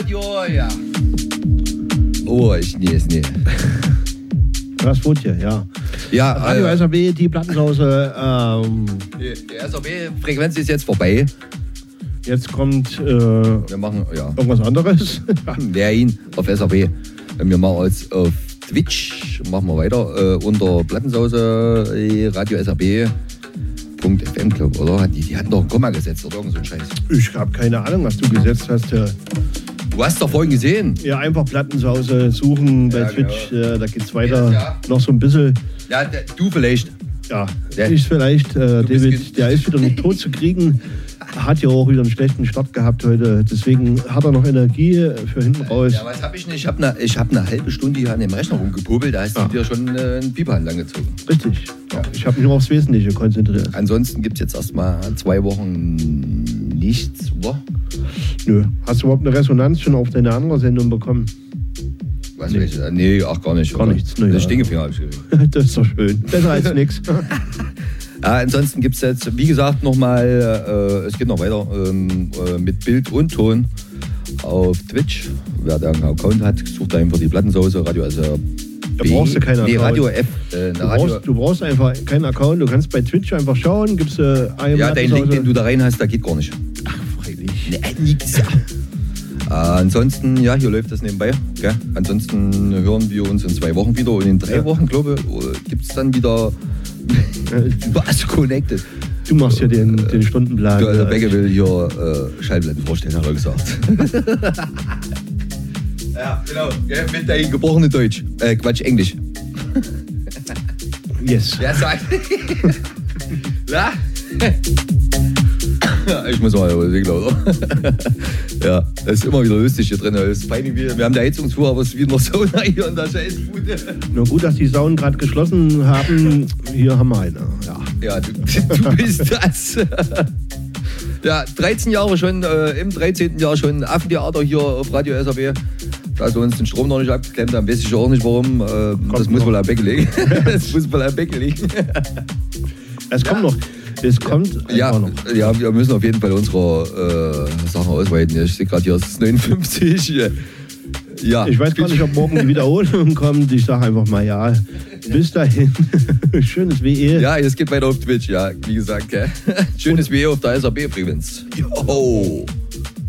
Radio, ja. Oh, ich nie. Das wurde hier, ja. Ja, Radio SAB, die Plattensause. Die SAB-Frequenz ist jetzt vorbei. Jetzt kommt Wir machen, ja. irgendwas anderes. Wer ihn auf SAB. Wir machen jetzt auf Twitch, machen wir weiter unter Plattensause Radio SAB.fm, glaube ich, oder? Die hatten doch ein Komma gesetzt oder irgend so ein Scheiß. Ich habe keine Ahnung, was du gesetzt hast. Du hast doch vorhin gesehen. Ja, einfach Plattensause suchen bei Twitch. Genau. Da geht's weiter. Ja. Noch so ein bisschen. Ja, du vielleicht. Ja, Ja. ich vielleicht. David, der ist wieder nicht tot zu kriegen. Hat ja auch wieder einen schlechten Start gehabt heute. Deswegen hat er noch Energie für hinten raus. Ja, was habe ich nicht? Ich hab eine halbe Stunde hier an dem Rechner rumgepopelt, da hast du dir schon einen Pieper lang gezogen. Richtig. Ja. Ich habe mich nur aufs Wesentliche konzentriert. Ansonsten gibt es jetzt erstmal 2 Wochen nichts, oder? Nö. Hast du überhaupt eine Resonanz schon auf deine andere Sendung bekommen? Was nee. Nee, ach gar nicht. Gar nichts. Das Stinkefinger habe ich gekriegt. Das ist doch schön. Besser als nichts. Ansonsten gibt es jetzt, wie gesagt, nochmal, es geht noch weiter mit Bild und Ton auf Twitch. Wer da einen Account hat, sucht da einfach die Plattensause, Radio SAB. Da brauchst du keinen Account. Nee, Radio F. Du brauchst einfach keinen Account. Du kannst bei Twitch einfach schauen, gibst ja, dein Link, den du da rein hast, da geht gar nicht. Ach, freilich. Nee, nix. Ansonsten, ja, hier läuft das nebenbei. Gell? Ansonsten hören wir uns in 2 Wochen wieder und in 3 Wochen, glaube ich, gibt es dann wieder was Connected. Du machst ja den Stundenplan. Der Becke will hier Schallplatten vorstellen, hat er gesagt. Ja, genau. Gell? Mit deinem gebrochenen Deutsch. Quatsch, Englisch. Yes. Wer sagt? Na? Ich muss mal überlegen, oder? Ja, das ist immer wieder lustig hier drin. Das ist fein, wir haben der Heizungsfuhr, aber es ist wieder noch Sauna hier in der Scheißbude. Nur gut, dass die Saunen gerade geschlossen haben. Hier haben wir eine. Ja, du bist das. Ja, 13 Jahre schon, im 13. Jahr schon Affentheater hier auf Radio SAB. Da sie uns den Strom noch nicht abgeklemmt haben, weiß ich auch nicht warum. Das muss wohl am Becke liegen. Das muss wohl am Becke liegen. Es kommt noch. Es kommt noch. Ja, wir müssen auf jeden Fall unsere Sachen ausweiten. Ich sehe gerade hier, es ist 59. Ja. Ich weiß gar nicht, ob morgen die Wiederholung kommt. Ich sage einfach mal ja. Bis dahin. Schönes WE. Ja, es geht weiter auf Twitch, ja, wie gesagt. Gell? Schönes WE auf der SAB übrigens. Jo.